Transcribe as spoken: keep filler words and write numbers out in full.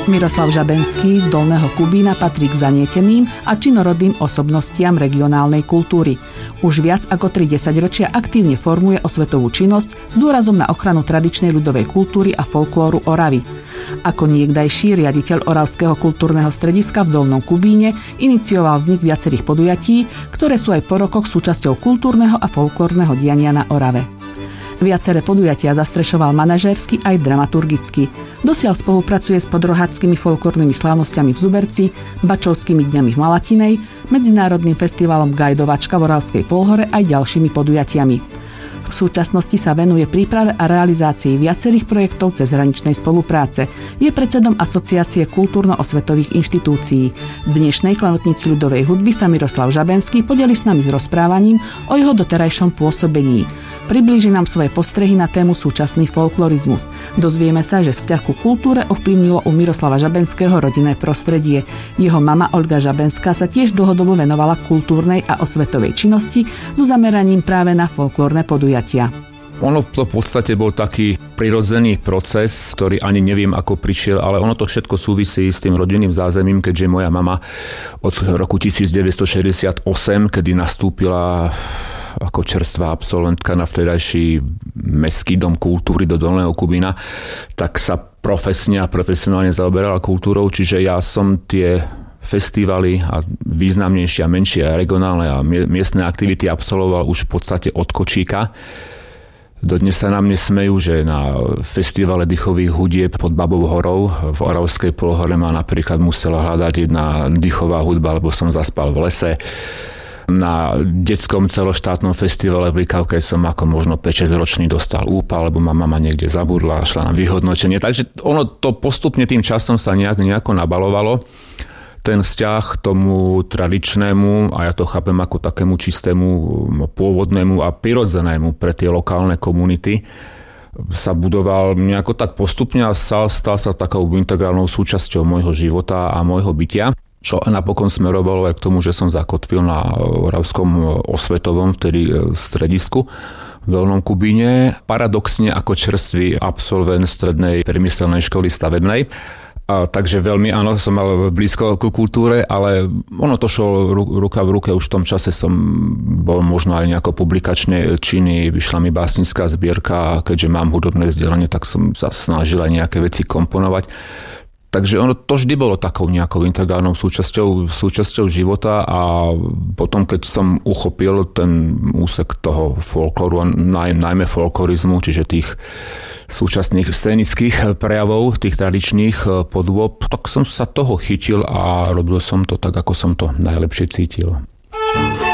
Miroslav Žabenský z Dolného Kubína patrí k zanieteným a činorodým osobnostiam regionálnej kultúry. Už viac ako tri desaťročia aktívne formuje osvetovú činnosť s dôrazom na ochranu tradičnej ľudovej kultúry a folklóru Oravy. Ako niekdajší riaditeľ Oravského kultúrneho strediska v Dolnom Kubíne inicioval vznik viacerých podujatí, ktoré sú aj po rokoch súčasťou kultúrneho a folklórneho diania na Orave. Viaceré podujatia zastrešoval manažérsky aj dramaturgicky. Dosiaľ spolupracuje s podroháčskymi folklórnymi slávnosťami v Zuberci, Bačovskými dňami v Malatinej, Medzinárodným festivalom Gajdovačka v Oravskej Polhore aj ďalšími podujatiami. V súčasnosti sa venuje príprave a realizácii viacerých projektov cezhraničnej spolupráce. Je predsedom Asociácie kultúrno-osvetových inštitúcií. V dnešnej klanotnici ľudovej hudby sa Miroslav Žabenský podeli s nami s rozprávaním o jeho doterajšom pôsobení. Priblíži nám svoje postrehy na tému súčasný folklorizmus. Dozvieme sa, že vzťah ku kultúre ovplyvnilo u Miroslava Žabenského rodinné prostredie. Jeho mama Olga Žabenská sa tiež dlhodobo venovala kultúrnej a osvetovej činnosti so zameraním práve na folklórne podujatia. Ono to v podstate bol taký prirodzený proces, ktorý ani neviem, ako prišiel, ale ono to všetko súvisí s tým rodinným zázemím, keďže moja mama od roku devätnásťstošesťdesiatosem, kedy nastúpila ako čerstvá absolventka na vtedajší Mestský dom kultúry do Dolného Kubína, tak sa profesne a profesionálne zaoberala kultúrou, čiže ja som tie festivaly a významnejšie a menšie a regionálne a miestne aktivity absolvoval už v podstate od kočíka. Dodnes sa na mne smejú, že na festivale dýchových hudieb pod Babou horou v Oravskej Polhore ma napríklad musela hľadať jedna dýchová hudba, lebo som zaspal v lese. Na detskom celoštátnom festivale v Likavke som ako možno päť šesť ročný dostal úpal, lebo ma mama niekde zabudla a šla na vyhodnotenie. Takže ono to postupne tým časom sa nejak, nejako nabalovalo. Ten vzťah tomu tradičnému, a ja to chápem ako takému čistému, pôvodnému a prirodzenému pre tie lokálne komunity, sa budoval nejako tak postupne a stal, stal sa takou integrálnou súčasťou môjho života a môjho bytia. Čo napokon smerovalo aj k tomu, že som zakotvil na Oravskom osvetovom vtedy stredisku v Dolnom Kubíne. Paradoxne ako čerstvý absolvent strednej priemyselnej školy stavebnej. A takže veľmi áno, som mal blízko ku kultúre, ale ono to šlo ruka v ruke. Už v tom čase som bol možno aj nejako publikačne činný. Vyšla mi básnická zbierka a keďže mám hudobné vzdelanie, tak som sa snažil aj nejaké veci komponovať. Takže ono to vždy bolo takou nejakou integrálnou súčasťou, súčasťou života a potom, keď som uchopil ten úsek toho folklóru, naj, najmä folklorizmu, čiže tých súčasných scénických prejavov, tých tradičných podôb, tak som sa toho chytil a robil som to tak, ako som to najlepšie cítil.